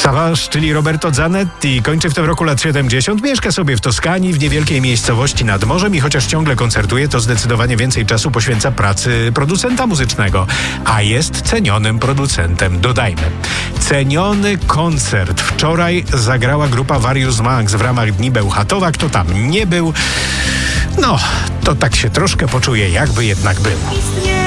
Savage, czyli Roberto Zanetti, kończy w tym roku lat 70. Mieszka sobie w Toskanii, w niewielkiej miejscowości nad morzem i chociaż ciągle koncertuje, to zdecydowanie więcej czasu poświęca pracy producenta muzycznego. A jest cenionym producentem, dodajmy. Ceniony koncert. Wczoraj zagrała grupa Various Max w ramach Dni Bełchatowa. Kto tam nie był, no, to tak się troszkę poczuje, jakby jednak był.